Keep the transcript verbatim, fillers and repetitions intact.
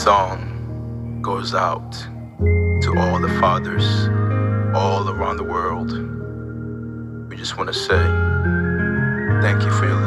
song goes out to all the fathers all around the world. We just want to say thank you for your love.